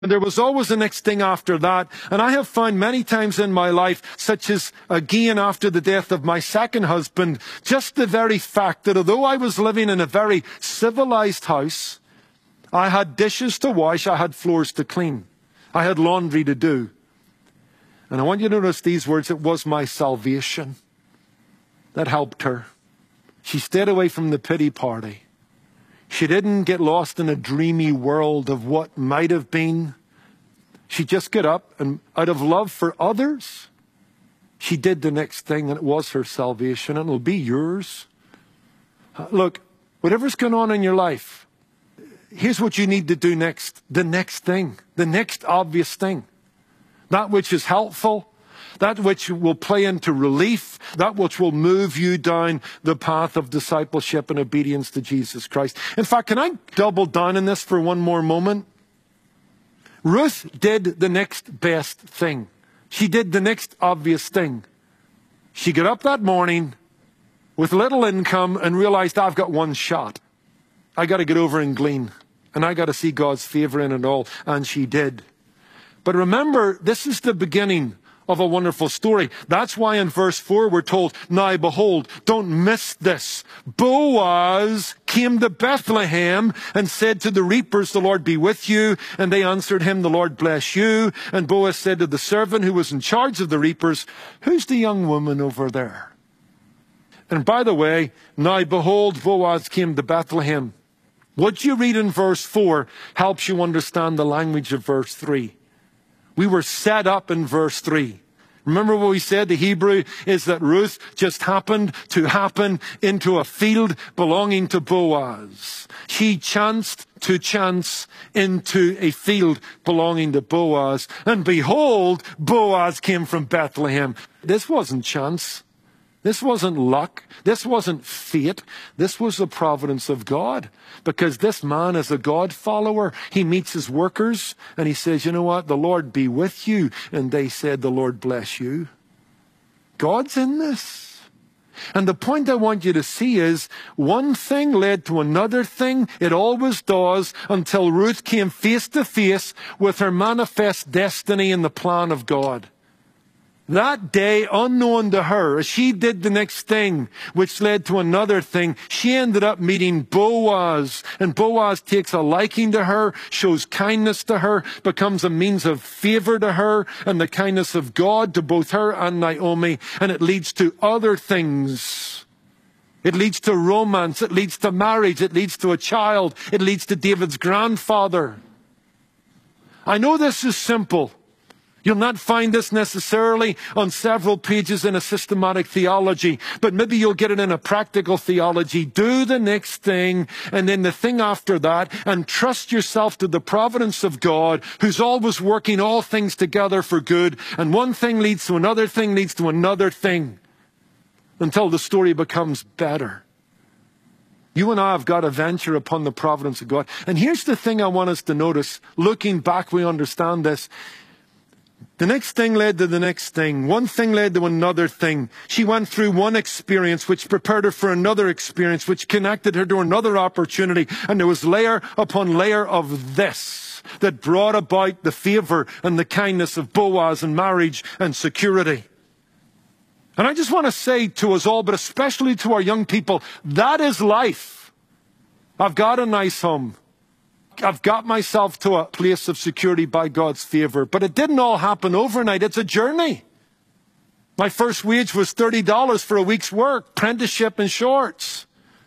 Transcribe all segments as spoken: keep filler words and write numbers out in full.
There was always the next thing after that. And I have found many times in my life, such as again after the death of my second husband, just the very fact that although I was living in a very civilized house, I had dishes to wash, I had floors to clean, I had laundry to do. And I want you to notice these words: it was my salvation that helped her. She stayed away from the pity party. She didn't get lost in a dreamy world of what might have been. She just got up and out of love for others, she did the next thing, and it was her salvation, and it'll be yours. Look, whatever's going on in your life, here's what you need to do next. The next thing, the next obvious thing. That which is helpful, that which will play into relief, that which will move you down the path of discipleship and obedience to Jesus Christ. In fact, can I double down on this for one more moment? Ruth did the next best thing. She did the next obvious thing. She got up that morning with little income and realized, I've got one shot. I got to get over and glean, and I got to see God's favor in it all. And she did. But remember, this is the beginning of a wonderful story. That's why in verse four we're told, now behold, don't miss this. Boaz came to Bethlehem and said to the reapers, the Lord be with you. And they answered him, the Lord bless you. And Boaz said to the servant who was in charge of the reapers, who's the young woman over there? And by the way, now behold, Boaz came to Bethlehem. What you read in verse four helps you understand the language of verse three. We were set up in verse three. Remember what we said? The Hebrew is that Ruth just happened to happen into a field belonging to Boaz. She chanced to chance into a field belonging to Boaz. And behold, Boaz came from Bethlehem. This wasn't chance. This wasn't luck. This wasn't fate. This was the providence of God. Because this man is a God follower. He meets his workers and he says, you know what? The Lord be with you. And they said, the Lord bless you. God's in this. And the point I want you to see is one thing led to another thing. It always does, until Ruth came face to face with her manifest destiny in the plan of God. That day, unknown to her, as she did the next thing, which led to another thing, she ended up meeting Boaz. And Boaz takes a liking to her, shows kindness to her, becomes a means of favor to her, and the kindness of God to both her and Naomi. And it leads to other things. It leads to romance. It leads to marriage. It leads to a child. It leads to David's grandfather. I know this is simple. You'll not find this necessarily on several pages in a systematic theology, but maybe you'll get it in a practical theology. Do the next thing, and then the thing after that, and trust yourself to the providence of God, who's always working all things together for good. And one thing leads to another thing, leads to another thing, until the story becomes better. You and I have got to venture upon the providence of God. And here's the thing I want us to notice. Looking back, we understand this. The next thing led to the next thing. One thing led to another thing. She went through one experience which prepared her for another experience, which connected her to another opportunity. And there was layer upon layer of this that brought about the favor and the kindness of Boaz and marriage and security. And I just want to say to us all, but especially to our young people, that is life. I've got a nice home. I've got myself to a place of security by God's favor. But it didn't all happen overnight. It's a journey. My first wage was thirty dollars for a week's work, apprenticeship and shorts.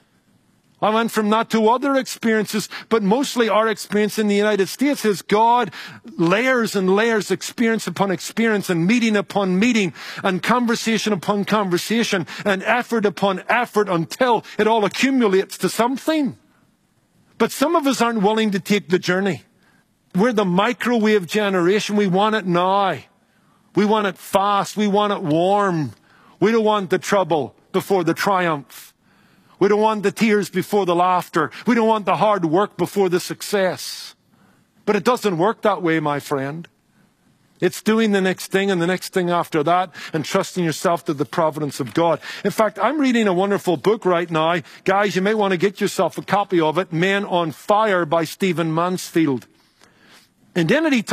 I went from that to other experiences, but mostly our experience in the United States is God layers and layers, experience upon experience, and meeting upon meeting, and conversation upon conversation, and effort upon effort until it all accumulates to something. But some of us aren't willing to take the journey. We're the microwave generation. We want it now. We want it fast. We want it warm. We don't want the trouble before the triumph. We don't want the tears before the laughter. We don't want the hard work before the success. But it doesn't work that way, my friend. It's doing the next thing and the next thing after that and trusting yourself to the providence of God. In fact, I'm reading a wonderful book right now. Guys, you may want to get yourself a copy of it. Men on Fire by Stephen Mansfield. And then he